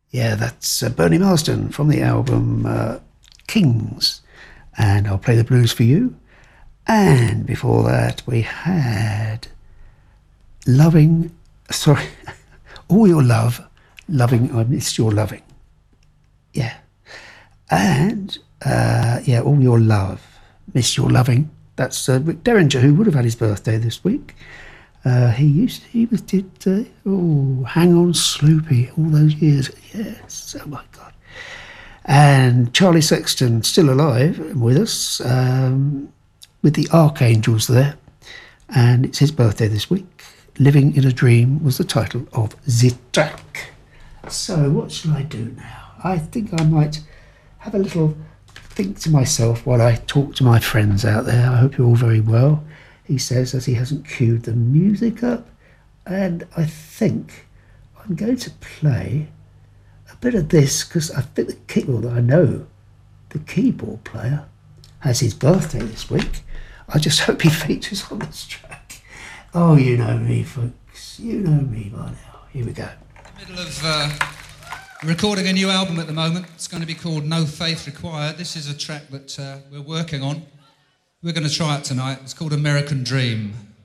Yeah, that's Bernie Marsden from the album Kings. And I'll play the blues for you. And before that, we had All Your Love, Loving, I Missed Your Loving. Yeah. And, All Your Love, Miss Your Loving. That's Rick Derringer, who would have had his birthday this week. Hang On Sloopy, all those years. Yes, oh my God. And Charlie Sexton, still alive with us, with the Archangels there. And it's his birthday this week. Living in a Dream was the title of the track. So what shall I do now? I think I might have a little think to myself while I talk to my friends out there. I hope you're all very well, he says, as he hasn't queued the music up. And I think I'm going to play a bit of this because I think I know the keyboard player has his birthday this week. I just hope he features on this track. Oh, you know me, folks. You know me by now. Here we go. In the middle of recording a new album at the moment. It's going to be called No Faith Required. This is a track that we're working on. We're going to try it tonight. It's called American Dream.